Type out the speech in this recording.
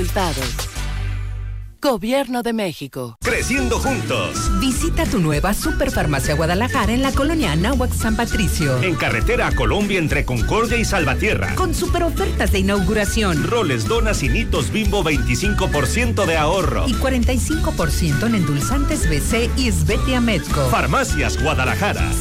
resultados. Gobierno de México. Creciendo juntos. Visita tu nueva Superfarmacia Guadalajara en la colonia Anáhuac San Patricio. En carretera a Colombia entre Concordia y Salvatierra. Con super ofertas de inauguración. Roles, donas y nitos Bimbo 25% de ahorro. Y 45% en endulzantes BC y Svetia Medco. Farmacias Guadalajara.